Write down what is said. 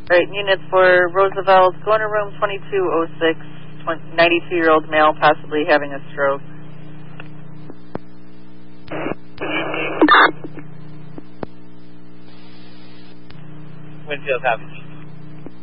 Right, units for Roosevelt, going to room 2206, 92-year-old male possibly having a stroke. Winfield, copy.